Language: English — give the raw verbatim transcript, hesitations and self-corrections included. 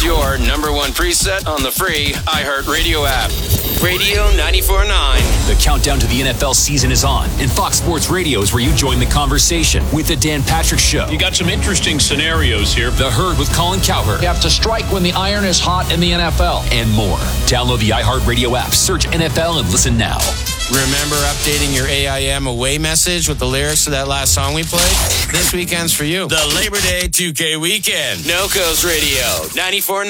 It's your number one preset on the free iHeartRadio app. Radio ninety-four point nine. The countdown to the N F L season is on, and Fox Sports Radio is where you join the conversation with the Dan Patrick Show. You got some interesting scenarios here. The Herd with Colin Cowherd. You have to strike when the iron is hot in the N F L. And more. Download the iHeartRadio app, search N F L, and listen now. Remember updating your A I M away message with the lyrics to that last song we played? This weekend's for you. The Labor Day two K weekend. No Coast Radio, ninety-four point nine.